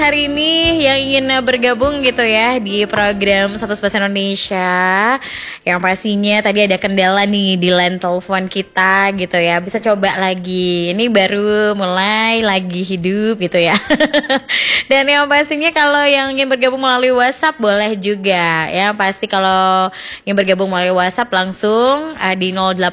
Hari ini yang ingin bergabung gitu ya di program 100% Indonesia, yang pastinya tadi ada kendala nih di line telepon kita gitu ya, bisa coba lagi, ini baru mulai lagi hidup gitu ya. Dan yang pastinya kalau yang ingin bergabung melalui WhatsApp boleh juga ya, pasti kalau yang bergabung melalui WhatsApp langsung di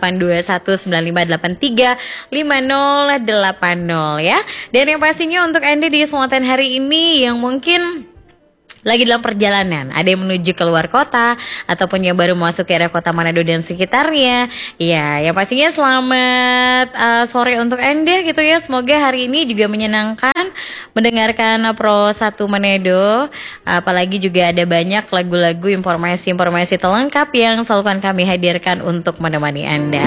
082195835080 ya. Dan yang pastinya untuk Anda di Selatan hari ini yang mungkin lagi dalam perjalanan, ada yang menuju keluar kota ataupun yang baru masuk ke area kota Manado dan sekitarnya, ya yang pastinya selamat sore untuk Anda gitu ya. Semoga hari ini juga menyenangkan mendengarkan Pro 1 Manado, apalagi juga ada banyak lagu-lagu, informasi-informasi terlengkap yang selalu akan kami hadirkan untuk menemani Anda.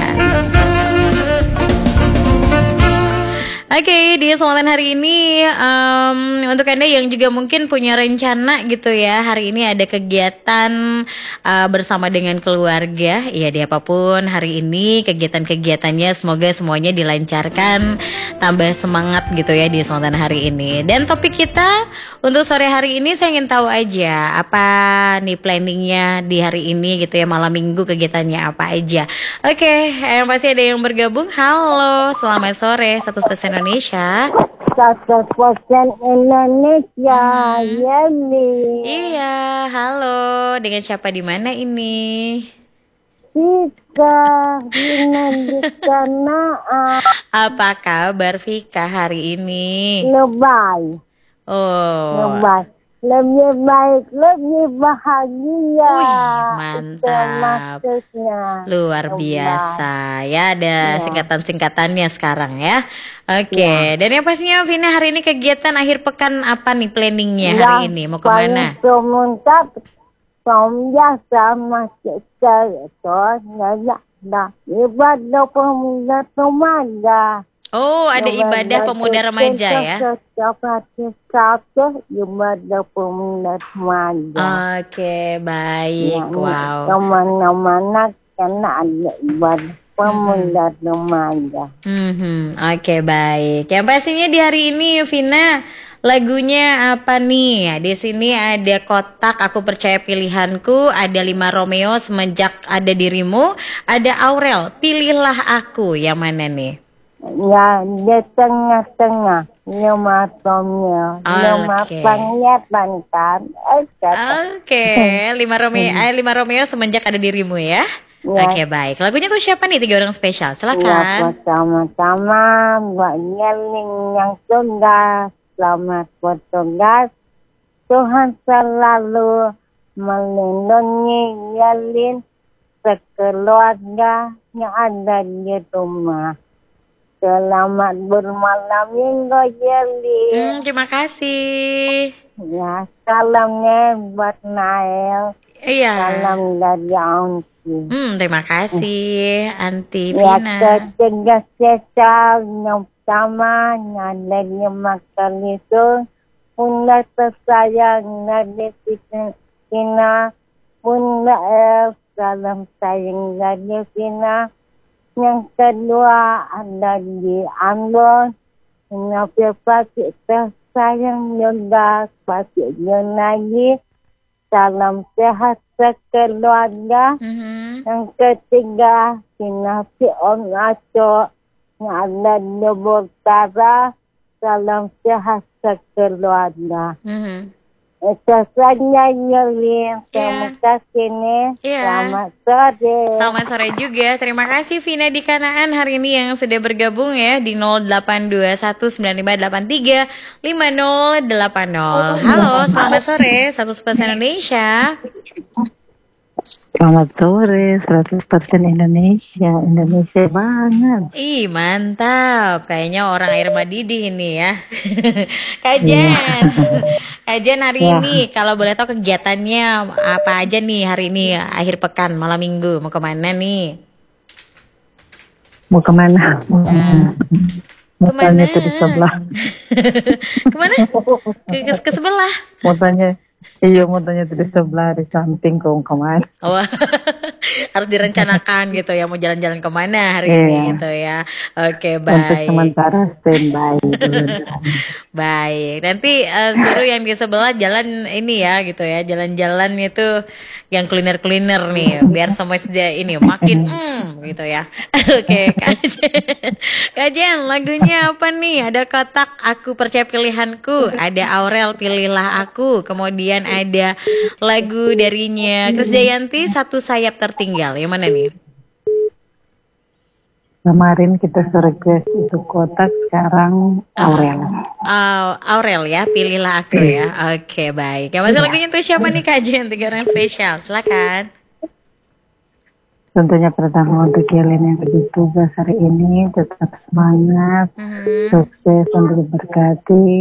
Oke, di Selatan hari ini untuk Anda yang juga mungkin punya rencana gitu ya, hari ini ada kegiatan bersama dengan keluarga, ya di apapun hari ini kegiatan-kegiatannya semoga semuanya dilancarkan, tambah semangat gitu ya di Selatan hari ini. Dan topik kita untuk sore hari ini saya ingin tahu aja apa nih planningnya di hari ini gitu ya, malam minggu kegiatannya apa aja. Oke, yang pasti ada yang bergabung. Halo, selamat sore 100% Indonesia. 100% Indonesia, Yemi. Iya, halo. Dengan siapa di mana ini? Vika, di sana Apa kabar Vika hari ini? lebay. Oh. Lebay. Lebih baik, lebih bahagia. Wih, mantap. Maksudnya. Luar biasa. Ya, ada singkatan-singkatannya sekarang ya. Oke, dan yang pastinya Vina hari ini kegiatan akhir pekan apa nih planningnya hari ini? Mau kemana? Mantap. Biasa masih ibadah pemuda remaja. Oh, ada ibadah pemuda remaja ya? Ibadah pemuda remaja. Oke, baik. Wow. Kemana-mana karena ada ibadah pemuda remaja. Oke, baik. Yang pastinya di hari ini Vina lagunya apa nih? Di sini ada Kotak, Aku Percaya Pilihanku, ada 5 Romeo, Semenjak Ada Dirimu, ada Aurel, Pilihlah Aku. Yang mana nih? Ya, di tengah-tengah. Lima Romeo. Lima penglihatan kan. Oke, 5 Romeo, Semenjak Ada Dirimu ya. Oke, baik. Lagunya tuh siapa nih? 3 orang spesial. Silakan. Ya, pertama-tama Mbak Yeling yang sudah selamat bertugas. Tuhan selalu melindungi Yelin sekeluarga yang ada di rumah. Selamat bermalam minggu, Yelin. Terima kasih. Ya, salamnya buat Nael. Iya. Salam dari Aunty. Terima kasih, Aunty Ya, Vina. ketiga sesal yang pertama ada 5 kali itu. Bunda tersayang dari Vina. Bunda salam sayang dari Vina. Yang kedua ada di Ambon. Kenapa pakai tersayang juga pakai lagi. Salam sehat sekeluarga. Yang ketiga Sinapi Om Aco yang ada di Bogor. Salam sehat sekeluarga. Itu saja Yelin. Terima kasih nih. Selamat sore. Selamat sore juga. Terima kasih Vina di Kanaan hari ini yang sudah bergabung ya di 082195835080. Halo, selamat sore 100% Indonesia. Selamat sore, 100% Indonesia. Indonesia banget. Ih, mantap. Kayaknya orang air Madidi ini ya. Kajian. Kajian hari ini, kalau boleh tahu kegiatannya apa aja nih hari ini akhir pekan, malam minggu. Mau kemana nih? Mau kemana? Mau tanya tuh di sebelah. Kemana? Ke sebelah. Mau tanya. Iya, mau tanya tuh di sebelah, di samping kemana. Oh, Harus direncanakan gitu ya, mau jalan-jalan kemana hari Iya. ini gitu ya. Oke, Untuk baik. sementara standby dulu. Baik. Nanti suruh yang di sebelah jalan ini ya gitu ya. Jalan-jalan itu yang kuliner-kuliner nih biar semua saja ini makin gitu ya. Oke, Kak Jen. Kak Jen, lagunya apa nih? Ada Kotak Aku Percaya Pilihanku, ada Aurel Pilihlah Aku, kemudian ada lagu darinya Krisdayanti Satu Sayap Tertinggal. Yang mana nih? Kemarin kita request itu Kotak, sekarang Aurel. Aurel ya, Pilihlah Aku ya. Oke, baik. Yang masih lagunya tuh siapa nih Kak Jen? 3 orang spesial, silakan. Tentunya pertama untuk kalian yang bertugas hari ini tetap semangat, sukses, untuk diberkati.